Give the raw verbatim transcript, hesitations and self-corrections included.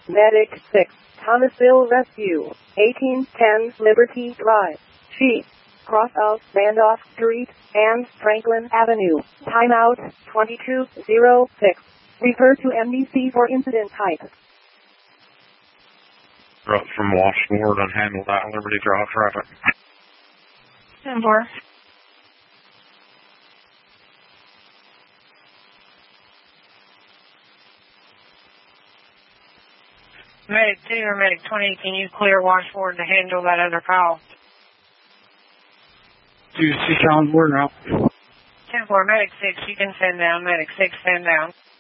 Medic six, Thomasville Rescue, eighteen ten Liberty Drive, Chief, cross of Randolph Street and Franklin Avenue. Timeout twenty-two oh six. Refer to M D C for incident type. Up from Washboard and handle that Liberty Drive traffic. ten four. Medic two or Medic twenty, can you clear Washboard to handle that other call? two C Convoy now. ten four, Medic six, you can send down. Medic six, send down.